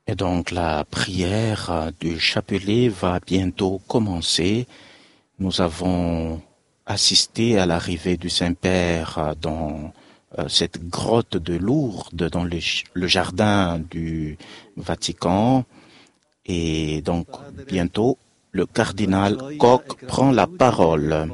Et donc la prière du chapelet va bientôt commencer. Nous avons assisté à l'arrivée du Saint-Père dans cette grotte de Lourdes, dans le jardin du Vatican. Et donc bientôt, le cardinal Koch prend la parole.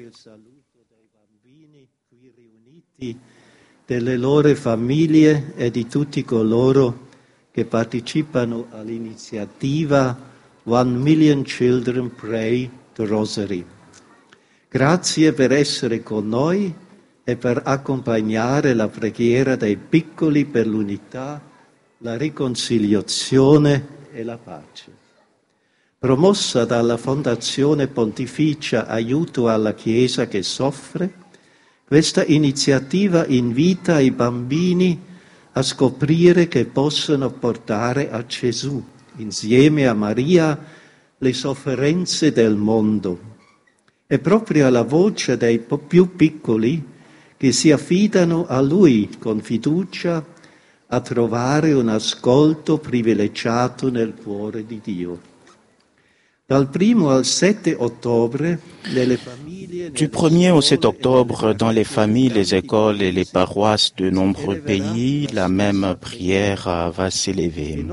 Delle loro famiglie e di tutti coloro che partecipano all'iniziativa 1 Million Children Pray the Rosary. Grazie per essere con noi e per accompagnare la preghiera dei piccoli per l'unità, la riconciliazione e la pace. Promossa dalla Fondazione Pontificia Aiuto alla Chiesa che soffre, questa iniziativa invita i bambini a scoprire che possono portare a Gesù, insieme a Maria, le sofferenze del mondo. È proprio alla voce dei più piccoli che si affidano a Lui con fiducia a trovare un ascolto privilegiato nel cuore di Dio. Dal 1er al 7 ottobre, nelle famiglie... Du 1er au 7 octobre, dans les familles, les écoles et les paroisses de nombreux pays, la même prière va s'élever.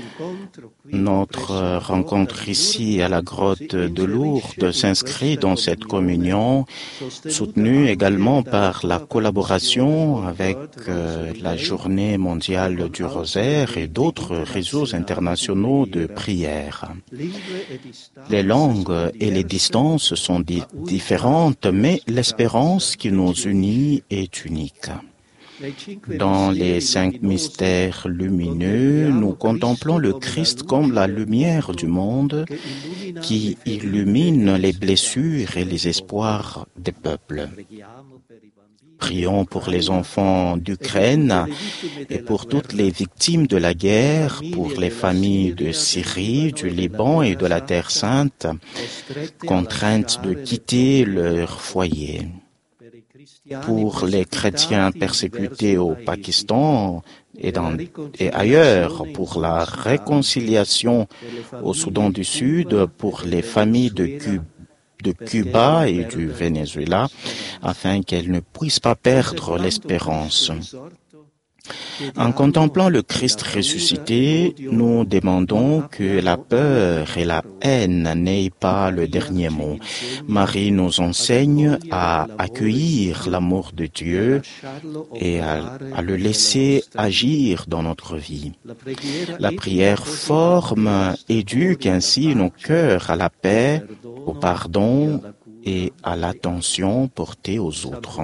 Notre rencontre ici à la grotte de Lourdes s'inscrit dans cette communion, soutenue également par la collaboration avec la Journée mondiale du rosaire et d'autres réseaux internationaux de prière. Les langues et les distances sont différentes, mais l'espérance qui nous unit est unique. Dans les 5 mystères lumineux, nous contemplons le Christ comme la lumière du monde qui illumine les blessures et les espoirs des peuples. Prions pour les enfants d'Ukraine et pour toutes les victimes de la guerre, pour les familles de Syrie, du Liban et de la Terre Sainte, contraintes de quitter leur foyer. Pour les chrétiens persécutés au Pakistan et ailleurs, pour la réconciliation au Soudan du Sud, pour les familles de Cuba et du Venezuela, afin qu'elles ne puissent pas perdre l'espérance. En contemplant le Christ ressuscité, nous demandons que la peur et la haine n'aient pas le dernier mot. Marie nous enseigne à accueillir l'amour de Dieu et à le laisser agir dans notre vie. La prière forme, éduque ainsi nos cœurs à la paix, au pardon et à l'attention portée aux autres.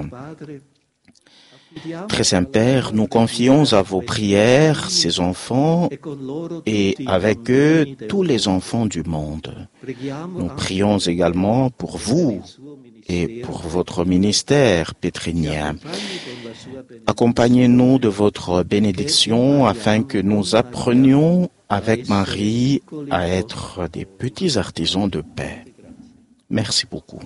Très Saint-Père, nous confions à vos prières ces enfants et avec eux tous les enfants du monde. Nous prions également pour vous et pour votre ministère pétrinien. Accompagnez-nous de votre bénédiction afin que nous apprenions avec Marie à être des petits artisans de paix. Merci beaucoup.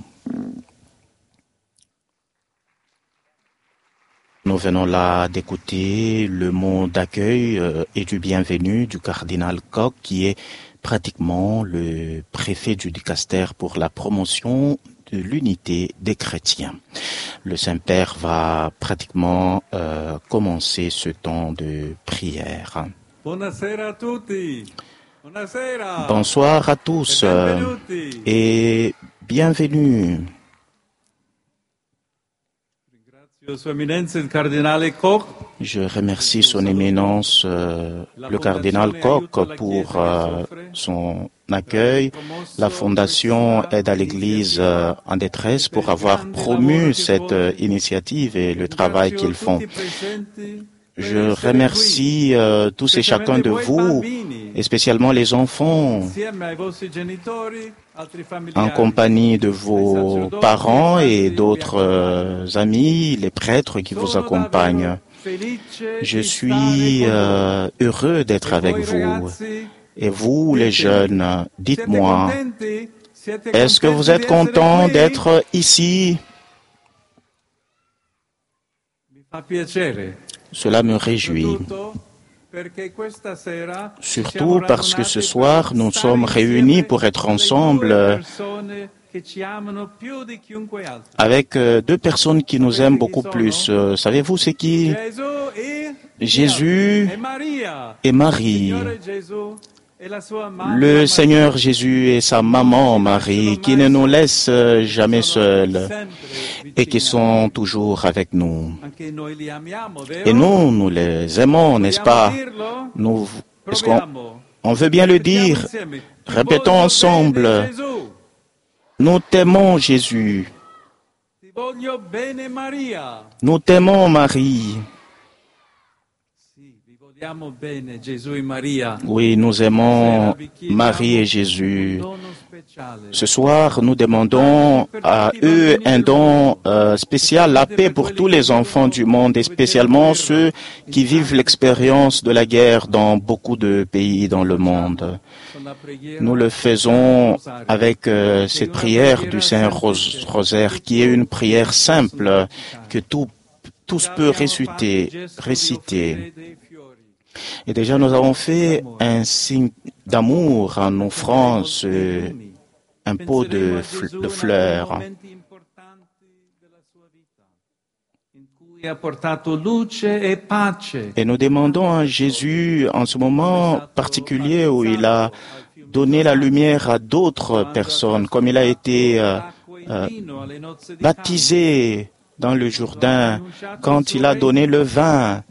Nous venons là d'écouter le mot d'accueil et du bienvenu du cardinal Koch, qui est pratiquement le préfet du dicaster pour la promotion de l'unité des chrétiens. Le Saint-Père va pratiquement commencer ce temps de prière. Buonasera a tutti. Buonasera. Bonsoir à tous et bienvenue. Je remercie son éminence, le cardinal Koch, pour son accueil, la Fondation Aide à l'Église en détresse pour avoir promu cette initiative et le travail qu'ils font. Je remercie tous et chacun de vous, et spécialement les enfants, en compagnie de vos parents et d'autres amis, les prêtres qui vous accompagnent. Je suis heureux d'être avec vous. Et vous, les jeunes, dites-moi, est-ce que vous êtes contents d'être ici? Cela me réjouit. Surtout parce que ce soir, nous sommes réunis pour être ensemble avec deux personnes qui nous aiment beaucoup plus. Savez-vous c'est qui? Jésus et Marie. Le Seigneur Jésus et sa maman Marie, qui ne nous laissent jamais seuls et qui sont toujours avec nous. Et nous les aimons, n'est-ce pas? Est-ce qu'on veut bien le dire? Répétons ensemble. Nous t'aimons Jésus. Nous t'aimons Marie. Oui, nous aimons Marie et Jésus. Ce soir, nous demandons à eux un don spécial, la paix pour tous les enfants du monde et spécialement ceux qui vivent l'expérience de la guerre dans beaucoup de pays dans le monde. Nous le faisons avec cette prière du Saint-Rosaire qui est une prière simple que tous peuvent réciter. Et déjà, nous avons fait un signe d'amour en offrant un pot de fleurs. Et nous demandons à Jésus, en ce moment particulier où il a donné la lumière à d'autres personnes, comme il a été baptisé dans le Jourdain, quand il a donné le vin,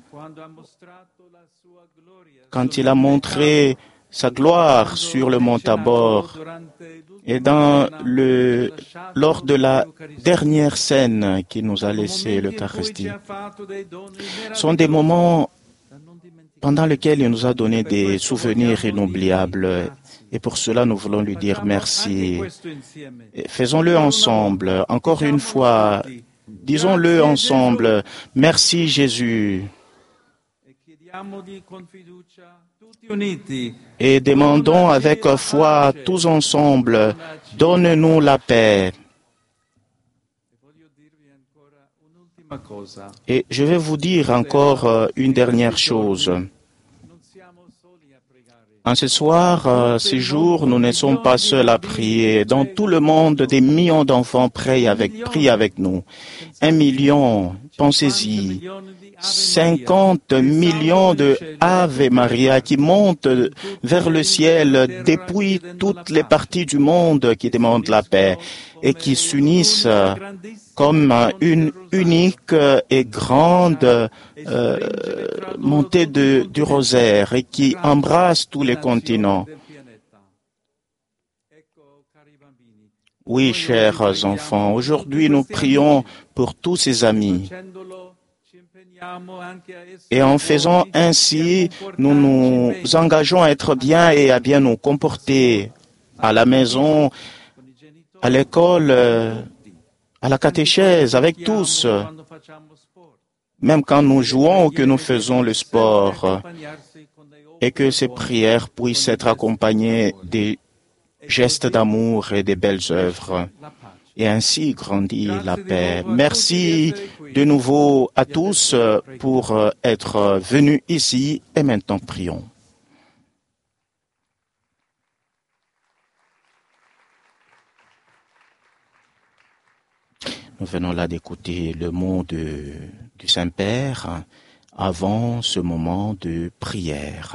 quand il a montré sa gloire sur le mont Tabor et lors de la dernière scène qu'il nous a laissé l'Eucharistie. Sont des moments pendant lesquels il nous a donné des souvenirs inoubliables et pour cela nous voulons lui dire merci. Faisons-le ensemble, encore une fois, disons-le ensemble, merci Jésus. Et demandons avec foi tous ensemble, donne-nous la paix. Et je vais vous dire encore une dernière chose. En ce soir, ce jour, nous ne sommes pas seuls à prier. Dans tout le monde, des millions d'enfants prient avec nous. 1 million, pensez-y. 50 millions de Ave Maria qui montent vers le ciel depuis toutes les parties du monde qui demandent la paix et qui s'unissent comme une unique et grande montée du rosaire et qui embrasse tous les continents. Oui, chers enfants, aujourd'hui nous prions pour tous ces amis. Et en faisant ainsi, nous nous engageons à être bien et à bien nous comporter à la maison, à l'école, à la catéchèse, avec tous, même quand nous jouons ou que nous faisons le sport, et que ces prières puissent être accompagnées des gestes d'amour et des belles œuvres. Et ainsi grandit la paix. Merci de nouveau à tous pour être venus ici et maintenant prions. Nous venons là d'écouter le mot du Saint-Père avant ce moment de prière.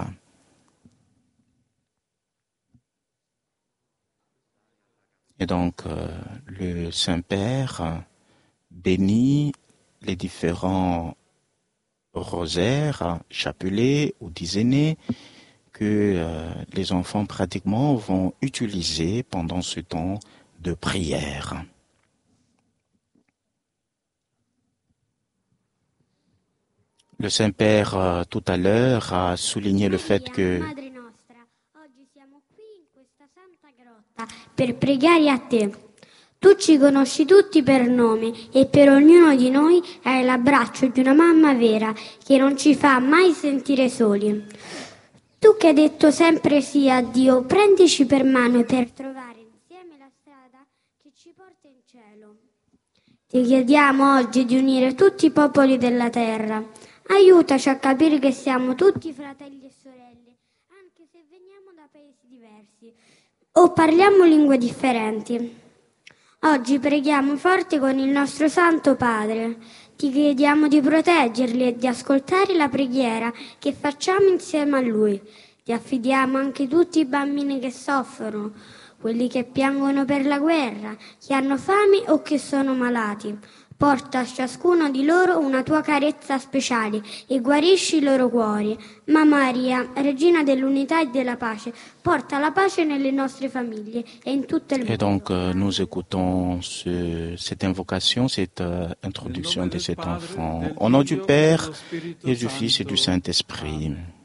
Et donc, le Saint-Père bénit les différents rosaires, chapelets ou dizaines que les enfants pratiquement vont utiliser pendant ce temps de prière. Le Saint-Père, tout à l'heure, a souligné le fait que per pregare a te. Tu ci conosci tutti per nome e per ognuno di noi hai l'abbraccio di una mamma vera che non ci fa mai sentire soli. Tu che hai detto sempre sì a Dio, prendici per mano per trovare insieme la strada che ci porta in cielo. Ti chiediamo oggi di unire tutti i popoli della terra Aiutaci a capire che siamo tutti fratelli e sorelle, anche se veniamo da paesi diversi o parliamo lingue differenti. Oggi preghiamo forte con il nostro Santo Padre. Ti chiediamo di proteggerli e di ascoltare la preghiera che facciamo insieme a Lui. Ti affidiamo anche tutti i bambini che soffrono, quelli che piangono per la guerra, che hanno fame o che sono malati. Porta a ciascuno di loro una tua carezza speciale e guarisci i loro cuori. Mamma Maria, Regina dell'unità et della pace, porta la pace nelle nostre famiglie et in tutto il mondo. Et donc, nous écoutons cette invocation, cette introduction de cet enfant. Au nom du Père et du Fils et du Saint-Esprit.